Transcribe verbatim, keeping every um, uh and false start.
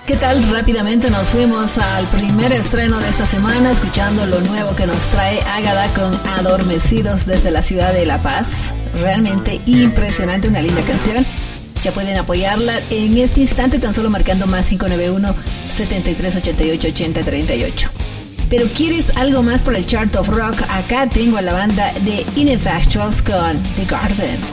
¿Qué tal? Rápidamente nos fuimos al primer estreno de esta semana, escuchando lo nuevo que nos trae Ágada con Adormecidos desde la ciudad de La Paz. Realmente impresionante, una linda canción. Ya pueden apoyarla en este instante tan solo marcando más cinco nueve uno, setenta y tres ochenta y ocho, ochenta treinta y ocho. Pero ¿quieres algo más por el Chart of Rock? Acá tengo a la banda de Ineffectuals con The Garden.